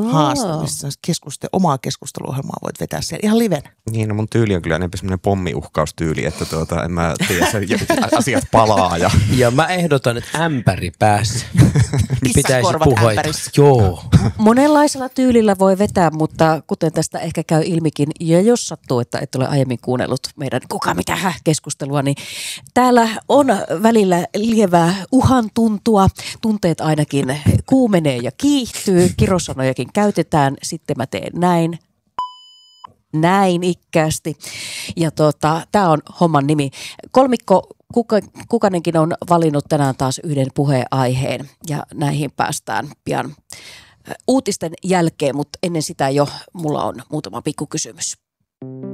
haastattelussa omaa keskusteluohjelmaa voit vetää siellä ihan livenä. Niin, no mun tyyli on kyllä enemmän semmoinen pommiuhkaustyyli, että en mä tiedä, asiat palaa. Ja mä ehdotan, että ämpäri päässä. Pitäisi puhua. Joo. Monenlaisella tyylillä voi vetää, mutta kuten tästä ehkä käy ilmikin, ja jos sattuu, että et ole aiemmin kuunnellut meidän kuka mitä keskustelua, niin täällä on välillä lievää uhan tuntua. Tunteet ainakin kuumenee ja kiihtyy. Kirosanojakin käytetään. Sitten mä teen näin ikkäästi. Ja tää on homman nimi. Kolmikko kukainenkin on valinnut tänään taas yhden puheenaiheen ja näihin päästään pian uutisten jälkeen, mutta ennen sitä jo mulla on muutama pikkukysymys.